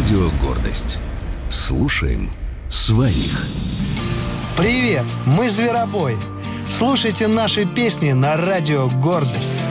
Радио «Гордость». Слушаем своих. Привет, мы Зверобой. Слушайте наши песни на Радио «Гордость».